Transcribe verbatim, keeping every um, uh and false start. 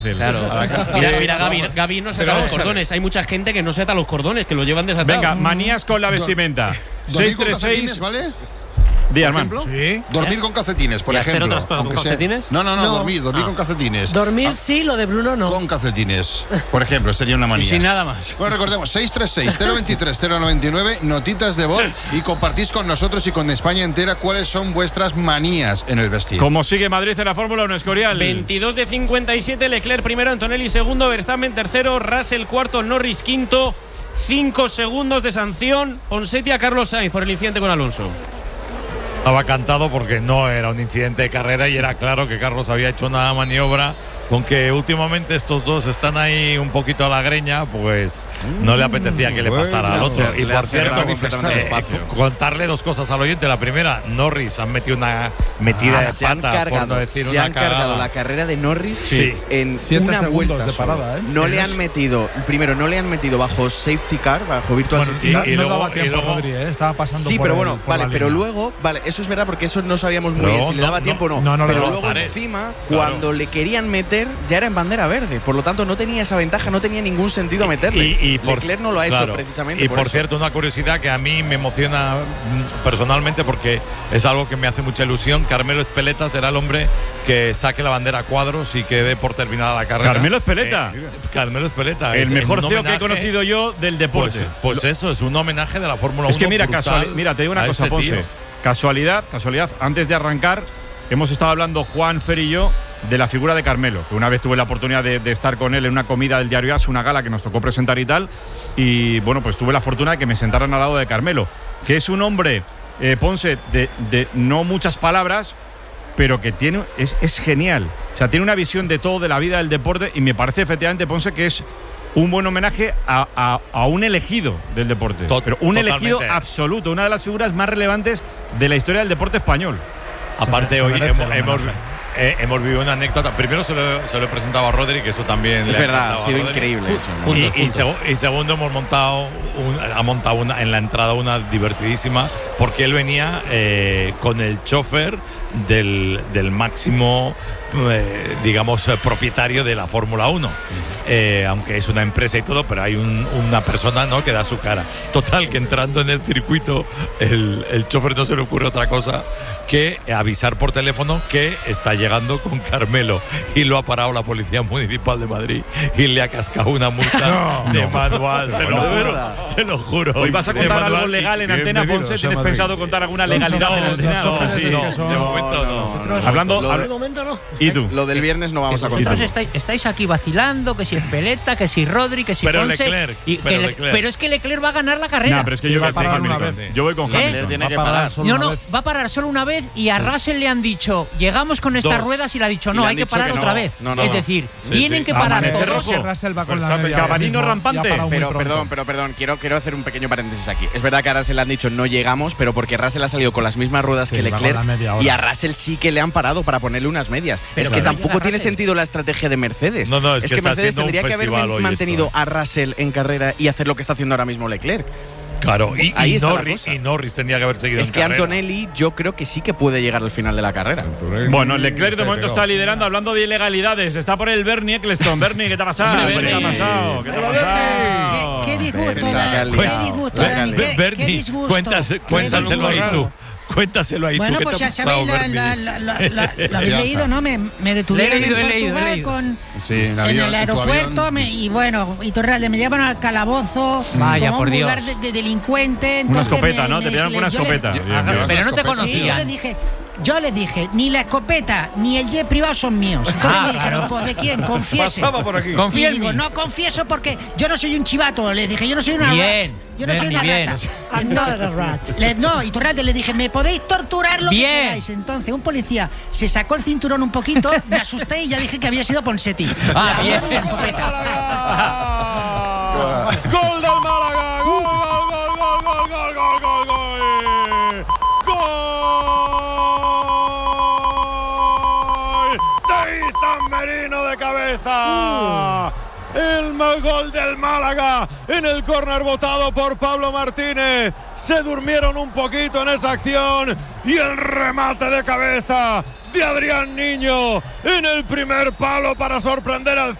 Claro. Mira, mira Gaby, Gaby no se ata los cordones. Hay mucha gente que no se ata los cordones, que lo llevan desatados. Venga, manías con la vestimenta. seis tres seis, ¿vale? Di, hermano. Sí. Dormir con calcetines, por ¿Y hacer ejemplo. otras cosas con sea, calcetines? No, no, no, No. dormir, dormir Ah. con calcetines. Dormir Ah, sí, lo de Bruno no. con calcetines, por ejemplo, sería una manía. Y sin nada más. Bueno, recordemos, seis tres seis, cero veintitrés, cero noventa y nueve, notitas de voz y compartís con nosotros y con España entera cuáles son vuestras manías en el vestir. ¿Cómo sigue Madrid en la Fórmula uno, Escorial? veintidós de cincuenta y siete, Leclerc primero, Antonelli segundo, Verstappen tercero, Russell cuarto, Norris quinto. Cinco segundos de sanción, Ponseti a Carlos Sainz por el incidente con Alonso. Estaba cantado porque no era un incidente de carrera y era claro que Carlos había hecho una maniobra con que últimamente estos dos están ahí un poquito a la greña, pues no le apetecía que le pasara al otro. Y por cierto, eh, contarle dos cosas al oyente. La primera, Norris han metido una metida Ah, de se han pata, cargado, por no decir se una han cargado cagada. la carrera de Norris Sí. en Siete una segundos vuelta de solo. parada, ¿eh? No le Es- han metido, primero no le han metido bajo safety car, bajo virtual Bueno, safety y- car. y no luego- daba y tiempo, luego- Rodri, ¿eh? Estaba pasando Sí, por pero el- bueno, por vale, la pero línea. luego, vale, eso es verdad porque eso no sabíamos muy No, bien si le no, daba no, tiempo o no. no, no le pero daba. luego Pared. encima, Claro. cuando le querían meter, ya era en bandera verde. Por lo tanto, no tenía esa ventaja, no tenía ningún sentido meterle. Y, y por, Leclerc no lo ha hecho claro. precisamente. Y por, eso. cierto, una curiosidad que a mí me emociona mm, personalmente porque es algo que me hace mucha ilusión. Carmelo Ezpeleta será el hombre que saque la bandera a cuadros y que dé por terminada la carrera. Carmelo Ezpeleta. Eh, Carmelo Ezpeleta. El es mejor un C E O que he homenaje- conocido yo del deporte. Pues, pues eso, es un homenaje de la Fórmula uno. Es que mira, brutal casual, mira, te digo una a cosa, este Ponce. tío. Casualidad, casualidad. Antes de arrancar, hemos estado hablando Juan, Fer y yo de la figura de Carmelo, que una vez tuve la oportunidad de, de estar con él en una comida del diario As, una gala que nos tocó presentar y tal, y bueno, pues tuve la fortuna de que me sentaran al lado de Carmelo, que es un hombre, eh, Ponce, de, de no muchas palabras, pero que tiene es, es genial. O sea, tiene una visión de todo, de la vida del deporte, y me parece efectivamente, Ponce, que es un buen homenaje a, a, a un elegido del deporte. Tot- pero un totalmente. elegido absoluto, una de las figuras más relevantes de la historia del deporte español. Aparte, Se hoy merece hemos, el hemos, homenaje. eh, hemos vivido una anécdota. Primero se lo, se lo he presentado a Rodri, que eso también Es le verdad, encantaba ha a sido Rodri. increíble eso, ¿no? Y, Puntos, y puntos. segu- y segundo, hemos montado un- ha montado una, en la entrada una divertidísima, porque él venía eh, con el chofer del, del máximo, eh, digamos, eh, propietario de la Fórmula uno. Eh, aunque es una empresa y todo, pero hay un- una persona, ¿no?, que da su cara. Total, que entrando en el circuito, el, el chofer no se le ocurre otra cosa que avisar por teléfono que está llegando con Carmelo, y lo ha parado la Policía Municipal de Madrid y le ha cascado una multa de manual. Te lo No, de juro, verdad. te lo juro. Hoy vas a De contar algo manual. legal en y antena, bienvenidos Ponce. a ¿Tienes Madrid. pensado contar alguna Los legalidad en choferes- antena? los No, choferes sí, de no. que son- De momento no. Nosotros- Hablando, Lo De de- momento no. ¿y tú? Lo del viernes no vamos a Vosotros contar. estáis, estáis aquí vacilando, que si Espeleta, que si Rodri, que si Pero Ponce. Leclerc, y pero que Le- Leclerc. pero es que Leclerc va a ganar la carrera. Nah, pero es que Sí, yo va voy a parar con una Hamilton. vez. Yo voy con ¿Eh? Hamilton. Tiene Va que a parar parar. solo No, una no, vez. va a parar solo una vez y a Russell le han dicho, llegamos con estas Dos. ruedas y le ha dicho, Y no, le hay han que dicho parar que otra no. vez. No, no, es no. decir, Sí, tienen sí. que parar Amanecer todos. rojo. Que Russell va con la Verstappen, media Cabanino mismo, rampante. y ha parado muy Pero pronto. perdón, pero perdón, quiero, quiero hacer un pequeño paréntesis aquí. Es verdad que a Russell le han dicho no llegamos, pero porque Russell ha salido con las mismas ruedas Sí, que va con Leclerc, la media hora. y a Russell sí que le han parado para ponerle unas medias. Pero es que que no tampoco llega tiene Russell. sentido la estrategia de Mercedes. No, no, es que está Mercedes haciendo un tendría que haber festival hoy mantenido esto. a Russell en carrera y hacer lo que está haciendo ahora mismo Leclerc. Claro, y, Ahí y está la Norris, cosa. y Norris tendría que haber seguido Es en que carrera. Antonelli yo creo que sí que puede llegar al final de la carrera. Bueno, Leclerc de momento está liderando, hablando de ilegalidades. Está por el Bernie Eccleston. Bernie, ¿qué te ha pasado? Sí, ¿Qué te ha Bernie. pasado? ¿Qué te ha pasado? ¿Qué, qué disgusto, Bernie, Dani, la qué calidad. disgusto, Bernie, Dani, qué- qué Bernie, disgusto. cuéntase- Qué cuéntaselo ahí disgusto. tú. Cuéntaselo ahí Bueno, tú. ¿Qué pues te ha ya sabéis, pasado, la, la, Bernie? la, la, la- la habéis leído, ¿no? Me, me detuvieron Le he leído, en he leído, he Portugal leído. con, Sí, en en avión, el en tu aeropuerto avión. me- y bueno, Iturralde, me llevan al calabozo Vaya, como por un Dios. lugar de, de delincuente. Una entonces escopeta, me- ¿no? me- Te pillaron con una yo le- escopeta. yo- Bien, Ah, bien. pero pero no te escopeta. Sí, yo conocían. le dije, yo les dije, ni la escopeta ni el jet privado son míos. Entonces Ah, me dijeron, claro. pues ¿de quién? Confiese. Pasaba por aquí. Confía Y en digo, mí. no confieso porque yo no soy un chivato. Les dije, yo no soy una Bien, rat. Yo no soy Bernie, una bien. rata. Entonces, le- no, y Turralde le dije, me podéis torturar lo Bien. que queráis. Entonces, un policía se sacó el cinturón un poquito, me asusté y ya dije que había sido Ponseti. Ah, La- bien. la escopeta. ¡Gol del Málaga! ¡Gol, gol, gol, gol, gol, gol, gol, gol, gol! ¡Gol! ¡De Izan Merino de cabeza! el gol del Málaga en el córner votado por Pablo Martínez. Se durmieron un poquito en esa acción y el remate de cabeza de Adrián Niño en el primer palo para sorprender al